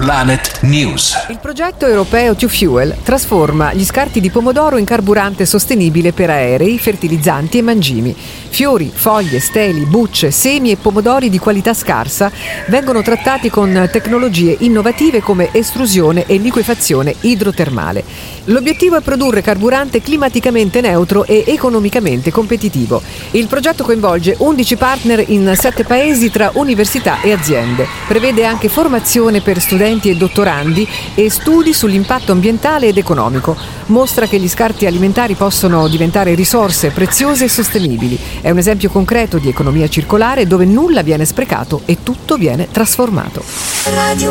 Planet News. Il progetto europeo 2Fuel trasforma gli scarti di pomodoro in carburante sostenibile per aerei, fertilizzanti e mangimi. Fiori, foglie, steli, bucce, semi e pomodori di qualità scarsa vengono trattati con tecnologie innovative come estrusione e liquefazione idrotermale. L'obiettivo è produrre carburante climaticamente neutro e economicamente competitivo. Il progetto coinvolge 11 partner in 7 paesi tra università e aziende. Prevede anche formazione per studenti e dottorandi e studi sull'impatto ambientale ed economico. Mostra che gli scarti alimentari possono diventare risorse preziose e sostenibili. È un esempio concreto di economia circolare dove nulla viene sprecato e tutto viene trasformato.